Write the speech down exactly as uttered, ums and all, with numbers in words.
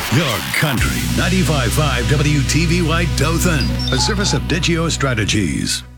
Your Country ninety-five point five W T V Y Dothan, a service of Digio Strategies.